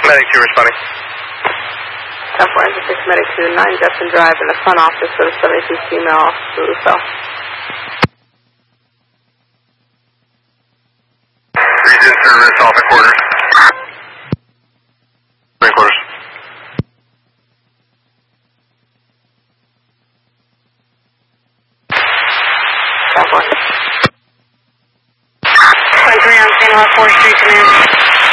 Medic 2 responding. 10-4, Medic 2, 9 Jefferson Drive in the front office for the 72 female Russo. Region service off at quarters. Main quarters. Point 3 on San Juan 4th Street, command.